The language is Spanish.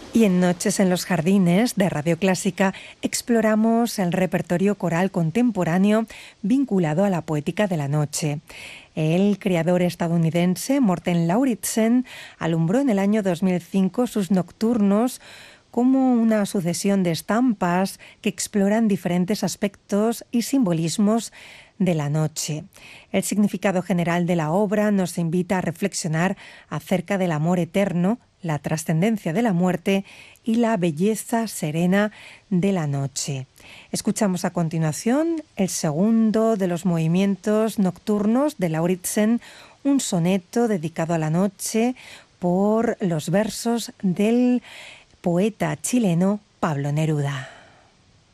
Y en Noches en los Jardines de Radio Clásica exploramos el repertorio coral contemporáneo vinculado a la poética de la noche. El creador estadounidense Morten Lauridsen alumbró en el año 2005 sus nocturnos como una sucesión de estampas que exploran diferentes aspectos y simbolismos de la noche. El significado general de la obra nos invita a reflexionar acerca del amor eterno, la trascendencia de la muerte y la belleza serena de la noche. Escuchamos a continuación el segundo de los movimientos nocturnos de Lauridsen, un soneto dedicado a la noche por los versos del poeta chileno Pablo Neruda.